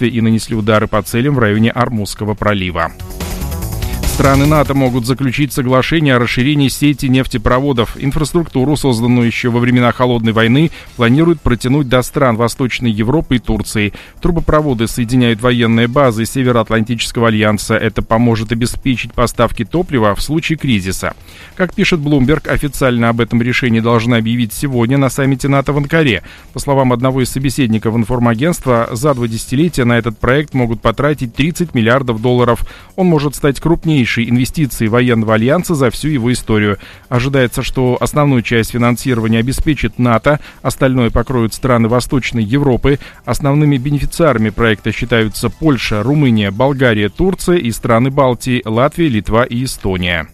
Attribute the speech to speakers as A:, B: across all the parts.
A: действия и нанесли удары по целям в районе Ормузского пролива. Страны НАТО могут заключить соглашение о расширении сети нефтепроводов. Инфраструктуру, созданную еще во времена Холодной войны, планируют протянуть до стран Восточной Европы и Турции. Трубопроводы соединяют военные базы Североатлантического альянса. Это поможет обеспечить поставки топлива в случае кризиса. Как пишет Bloomberg, официально об этом решении должны объявить сегодня на саммите НАТО в Анкаре. По словам одного из собеседников информагентства, за 2 десятилетия на этот проект могут потратить $30 миллиардов. Он может стать крупнейшим инвестиции военного альянса за всю его историю. Ожидается, что основную часть финансирования обеспечит НАТО, остальное покроют страны Восточной Европы. Основными бенефициарами проекта считаются Польша, Румыния, Болгария, Турция и страны Балтии, Латвия, Литва и Эстония.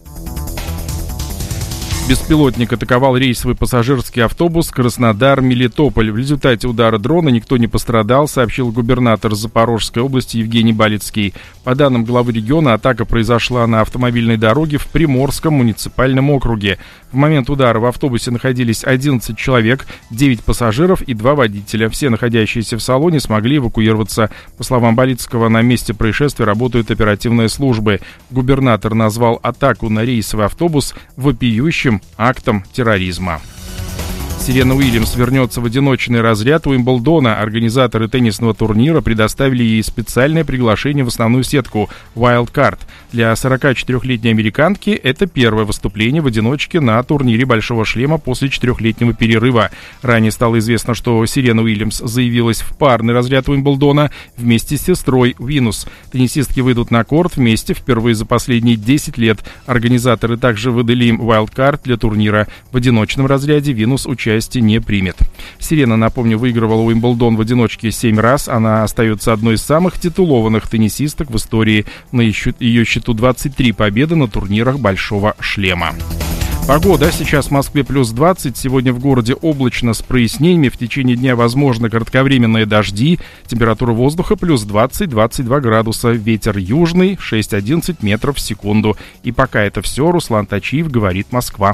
A: Беспилотник атаковал рейсовый пассажирский автобус Краснодар-Мелитополь. В результате удара дрона никто не пострадал, сообщил губернатор Запорожской области Евгений Балицкий. По данным главы региона, атака произошла на автомобильной дороге в Приморском муниципальном округе. В момент удара в автобусе находились 11 человек, 9 пассажиров и 2 водителя. Все находящиеся в салоне смогли эвакуироваться. По словам Балицкого, на месте происшествия работают оперативные службы. Губернатор назвал атаку на рейсовый автобус вопиющим актом терроризма. Серена Уильямс вернется в одиночный разряд Уимблдона. Организаторы теннисного турнира предоставили ей специальное приглашение в основную сетку Wild Card. Для 44-летней американки это первое выступление в одиночке на турнире «Большого шлема» после 4-летнего перерыва. Ранее стало известно, что Серена Уильямс заявилась в парный разряд Уимблдона вместе с сестрой Винус. Теннисистки выйдут на корт вместе впервые за последние 10 лет. Организаторы также выдали им Wild Card для турнира. В одиночном разряде Винус участие не примет. Серена, напомню, выигрывала Уимблдон в одиночке 7 раз. Она остается одной из самых титулованных теннисисток в истории. На ее счету 23 победы на турнирах «Большого шлема». Погода. Сейчас в Москве плюс 20. Сегодня в городе облачно с прояснениями. В течение дня возможны кратковременные дожди. Температура воздуха плюс 20-22 градуса. Ветер южный 6-11 метров в секунду. И пока это все. Руслан Тачиев, говорит Москва.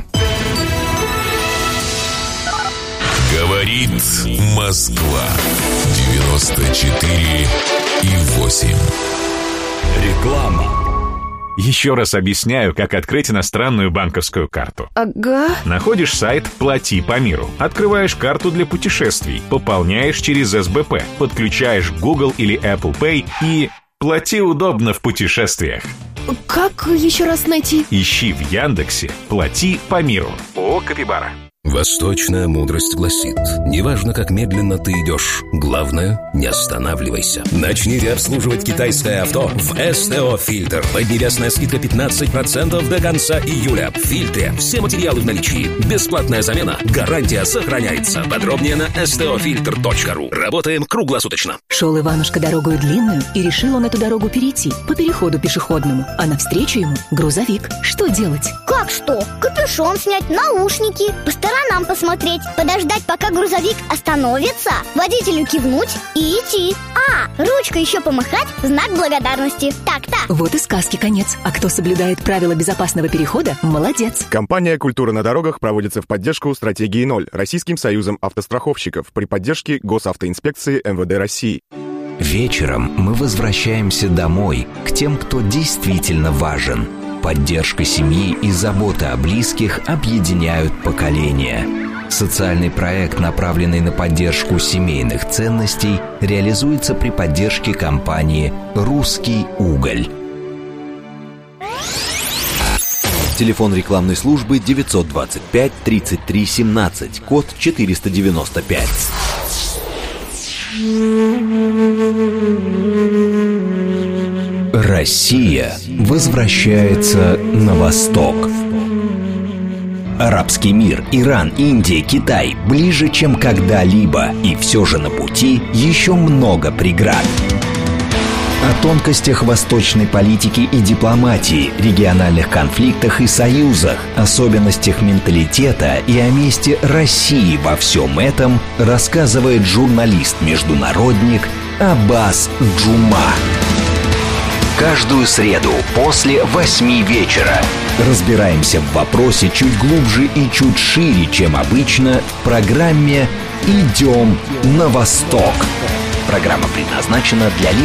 B: Говорит Москва. 94,8.
C: Реклама. Еще раз объясняю, как открыть иностранную банковскую карту.
D: Ага.
C: Находишь сайт «Плати по миру». Открываешь карту для путешествий. Пополняешь через СБП. Подключаешь Google или Apple Pay и плати удобно в путешествиях.
D: Как еще раз найти?
C: Ищи в Яндексе «Плати по миру». ООО «Капибара».
B: Восточная мудрость гласит: неважно, как медленно ты идешь, главное, не останавливайся. Начните обслуживать китайское авто в СТО «Фильтр». Поднебесная скидка 15% до конца июля. В «Фильтре» все материалы в наличии. Бесплатная замена. Гарантия сохраняется. Подробнее на stofilter.ru. Работаем круглосуточно.
E: Шел Иванушка дорогою длинную, и решил он эту дорогу перейти по переходу пешеходному. А навстречу ему грузовик. Что делать?
F: Как что? Капюшон снять, наушники, по сторонам посмотреть, подождать, пока грузовик остановится, водителю кивнуть и идти. Ручкой еще помахать в знак благодарности. Так-то.
E: Вот и сказки конец. А кто соблюдает правила безопасного перехода, молодец.
G: Компания «Культура на дорогах» проводится в поддержку стратегии 0 Российским союзом автостраховщиков при поддержке Госавтоинспекции МВД России.
H: Вечером мы возвращаемся домой, к тем, кто действительно важен. Поддержка семьи и забота о близких объединяют поколения. Социальный проект, направленный на поддержку семейных ценностей, реализуется при поддержке компании «Русский уголь».
I: Телефон рекламной службы 925 33 17, код 495.
H: Россия возвращается на восток. Арабский мир, Иран, Индия, Китай ближе, чем когда-либо. И все же на пути еще много преград. О тонкостях восточной политики и дипломатии, региональных конфликтах и союзах, особенностях менталитета и о месте России во всем этом рассказывает журналист-международник Аббас Джума. Каждую среду после 8 вечера разбираемся в вопросе чуть глубже и чуть шире, чем обычно, в программе «Идем на восток». Программа предназначена для лиц